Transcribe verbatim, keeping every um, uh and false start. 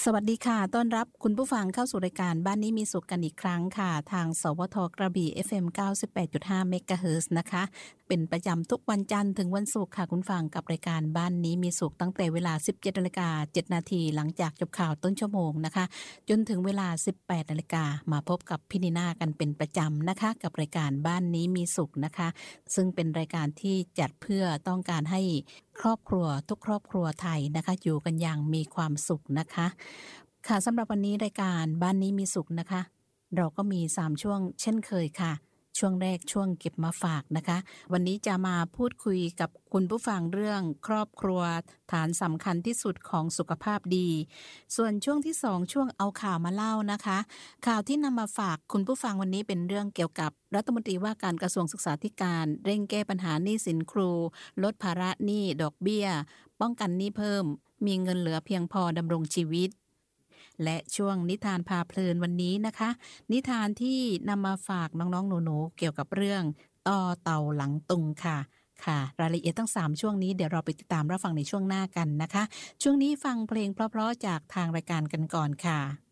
สวัสดีค่ะต้อนรับคุณผู้ฟังเข้าสู่รายการบ้านนี้มีสุขกันอีกครั้งค่ะทางสวทกระบี่ เอฟ เอ็ม เก้าสิบแปดจุดห้า เมกะเฮิรตซ์นะคะเป็นประจำทุกวันจันทร์ถึงวันศุกร์ค่ะคุณฟังกับรายการบ้านนี้มีสุขตั้งแต่เวลา สิบเจ็ดนาฬิกาเจ็ดนาทีหลังจากจบข่าวต้นชั่วโมงนะคะจนถึงเวลา สิบแปดนาฬิกามาพบกับพี่นีน่ากันเป็นประจำนะคะกับรายการบ้านนี้มีสุขนะคะซึ่งเป็นรายการที่จัดเพื่อต้องการให้ครอบครัวทุกครอบครัวไทยนะคะอยู่กันอย่างมีความสุขนะคะค่ะสำหรับวันนี้รายการบ้านนี้มีสุขนะคะเราก็มีสามช่วงเช่นเคยค่ะช่วงแรกช่วงเก็บมาฝากนะคะวันนี้จะมาพูดคุยกับคุณผู้ฟังเรื่องครอบครัวฐานสำคัญที่สุดของสุขภาพดีส่วนช่วงที่สองช่วงเอาข่าวมาเล่านะคะข่าวที่นำมาฝากคุณผู้ฟังวันนี้เป็นเรื่องเกี่ยวกับรัฐมนตรีว่าการกระทรวงศึกษาธิการเร่งแก้ปัญหาหนี้สินครูลดภาระหนี้ดอกเบี้ยป้องกันหนี้เพิ่มมีเงินเหลือเพียงพอดำรงชีวิตและช่วงนิทานพาเพลินวันนี้นะคะนิทานที่นำมาฝากน้องๆหนูๆเกี่ยวกับเรื่องต่อเต่าหลังตุงค่ะค่ะรายละเอียดทั้งสามช่วงนี้เดี๋ยวเราไปติดตามรับฟังในช่วงหน้ากันนะคะช่วงนี้ฟังเพลงเพราะๆจากทางรายการกันก่อนค่ะ